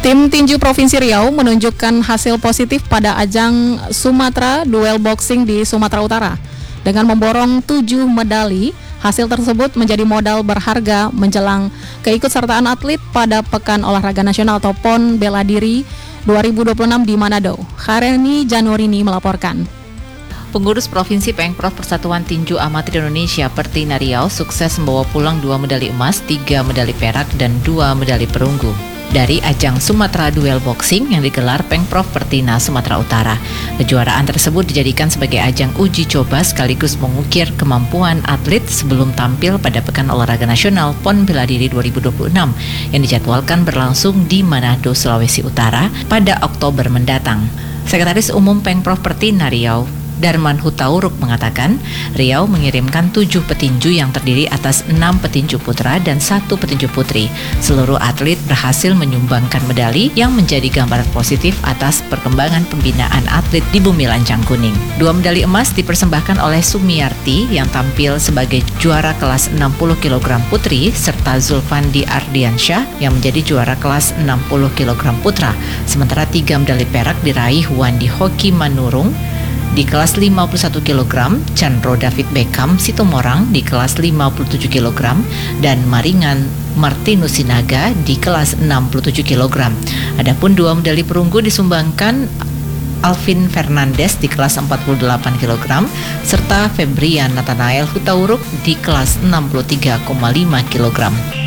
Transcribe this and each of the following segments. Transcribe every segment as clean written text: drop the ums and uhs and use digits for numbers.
Tim tinju Provinsi Riau menunjukkan hasil positif pada ajang Sumatera Duel Boxing di Sumatera Utara. Dengan memborong 7 medali, hasil tersebut menjadi modal berharga menjelang keikutsertaan atlet pada Pekan Olahraga Nasional atau PON Bela Diri 2026 di Manado. Khareni Januarini melaporkan. Pengurus Provinsi Pengprov Persatuan Tinju Amatir Indonesia Pertina Riau sukses membawa pulang 2 medali emas, 3 medali perak, dan 2 medali perunggu dari ajang Sumatera Duel Boxing yang digelar Pengprov Pertina Sumatera Utara. Kejuaraan tersebut dijadikan sebagai ajang uji coba sekaligus mengukir kemampuan atlet sebelum tampil pada Pekan Olahraga Nasional PON Bela Diri 2026 yang dijadwalkan berlangsung di Manado, Sulawesi Utara pada Oktober mendatang. Sekretaris Umum Pengprov Pertina Riau, Darman Hutauruk mengatakan, Riau mengirimkan 7 petinju yang terdiri atas 6 petinju putra dan 1 petinju putri. Seluruh atlet berhasil menyumbangkan medali yang menjadi gambaran positif atas perkembangan pembinaan atlet di Bumi Lancang Kuning. 2 medali emas dipersembahkan oleh Sumiarti yang tampil sebagai juara kelas 60 kg putri serta Zulfandi Ardiansyah yang menjadi juara kelas 60 kg putra. Sementara 3 medali perak diraih Wandi Hoki Manurung di kelas 51 kg, Chandro David Beckham Situmorang di kelas 57 kg, dan Maringan Martinus Sinaga di kelas 67 kg. Adapun 2 medali perunggu disumbangkan Alvin Fernandes di kelas 48 kg, serta Febrian Nathanael Hutauruk di kelas 63,5 kg.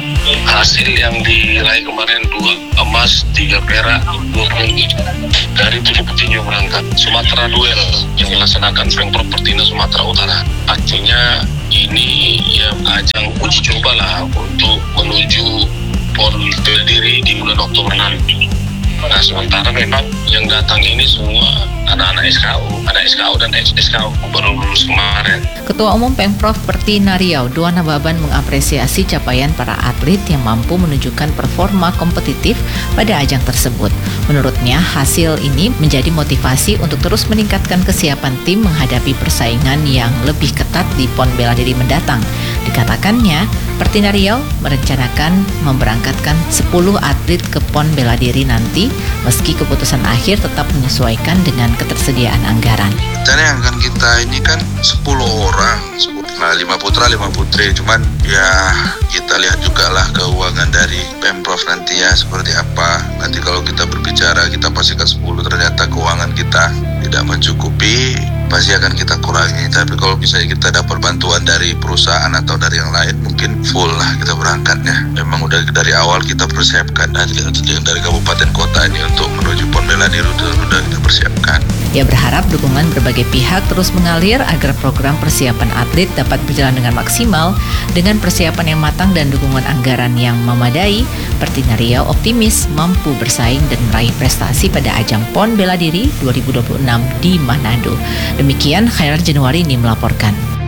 Hasil yang diraih kemarin 2 emas, 3 perak, 2 perunggu dari 7 petinju berangkat Sumatera Duel yang dilaksanakan Pengprov Pertina Sumatera Utara. Artinya ini ya ajang uji coba lah untuk menuju PON Bela Diri di bulan Oktober nanti. Nah, sementara memang yang datang ini semua anak-anak SKU dan ex-SKU baru lulus kemarin. Ketua Umum Pengprov Pertina Riau, Duana Baban, mengapresiasi capaian para atlet yang mampu menunjukkan performa kompetitif pada ajang tersebut. Menurutnya, hasil ini menjadi motivasi untuk terus meningkatkan kesiapan tim menghadapi persaingan yang lebih ketat di PON Bela Diri mendatang. Dikatakannya, Pertina Riau merencanakan memberangkatkan 10 atlet ke PON Bela Diri nanti, meski keputusan akhir tetap menyesuaikan dengan ketersediaan anggaran. Rencana yang akan kita ini kan 10 orang, 5 putra 5 putri, cuman ya kita lihat juga lah keuangan dari Pemprov nanti ya seperti apa. Nanti kalau kita berbicara kita pastikan 10, ternyata keuangan kita tidak mencukupi, pasti akan kita kurangi. Tapi kalau misalnya kita dapat bantuan dari perusahaan atau dari yang lain, mungkin full lah kita berangkatnya. Memang udah dari awal kita persiapkan dari kabupaten kota ini untuk menuju PON Bela Diri sudah kita persiapkan. Ia berharap dukungan berbagai pihak terus mengalir agar program persiapan atlet dapat berjalan dengan maksimal. Dengan persiapan yang matang dan dukungan anggaran yang memadai, Pertina Riau optimis mampu bersaing dan meraih prestasi pada ajang PON Bela Diri 2026 di Manado. Demikian Khairul Januarini melaporkan.